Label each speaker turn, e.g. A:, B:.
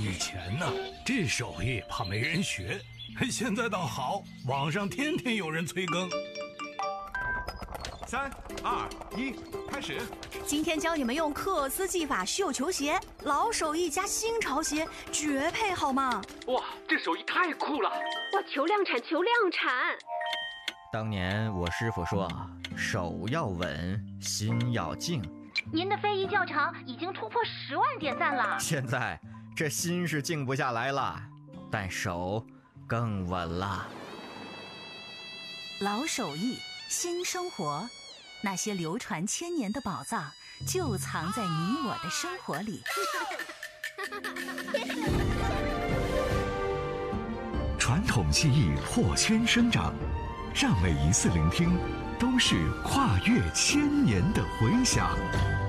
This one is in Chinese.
A: 以前呢，这手艺怕没人学，现在倒好，网上天天有人催更。
B: 3、2、1，开始！
C: 今天教你们用克斯技法绣球鞋，老手艺加新潮鞋，绝配好吗？
D: 哇，这手艺太酷了！
E: 哇，求量产，求量产！
F: 当年我师傅说，手要稳，心要静。
G: 您的非遗教程已经突破10万点赞了。
F: 现在这心是静不下来了，但手更稳了。
C: 老手艺，新生活，那些流传千年的宝藏，就藏在你我的生活里。
H: 传统技艺破圈生长，让每一次聆听都是跨越千年的回响。